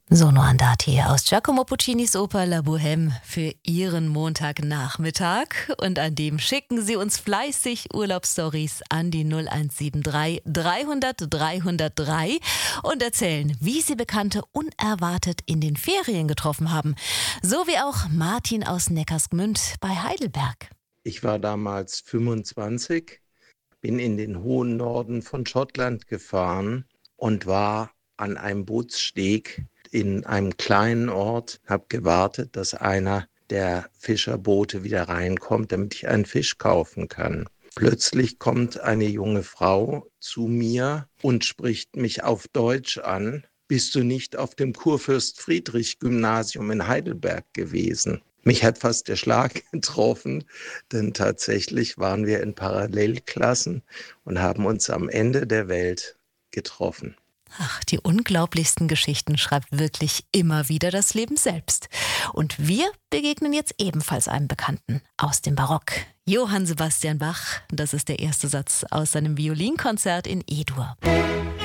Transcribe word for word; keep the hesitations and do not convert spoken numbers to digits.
Sono Andati aus Giacomo Puccinis Oper La Bohème für Ihren Montagnachmittag. Und an dem schicken Sie uns fleißig Urlaubsstories an die null eins sieben drei dreihundert dreihundertdrei und erzählen, wie Sie Bekannte unerwartet in den Ferien getroffen haben. So wie auch Martin aus Neckarsgmünd bei Heidelberg. Ich war damals fünfundzwanzig, bin in den hohen Norden von Schottland gefahren und war an einem Bootssteg in einem kleinen Ort, habe gewartet, dass einer der Fischerboote wieder reinkommt, damit ich einen Fisch kaufen kann. Plötzlich kommt eine junge Frau zu mir und spricht mich auf Deutsch an. Bist du nicht auf dem Kurfürst-Friedrich-Gymnasium in Heidelberg gewesen? Mich hat fast der Schlag getroffen, denn tatsächlich waren wir in Parallelklassen und haben uns am Ende der Welt getroffen. Ach, die unglaublichsten Geschichten schreibt wirklich immer wieder das Leben selbst. Und wir begegnen jetzt ebenfalls einem Bekannten aus dem Barock. Johann Sebastian Bach, das ist der erste Satz aus seinem Violinkonzert in E-Dur.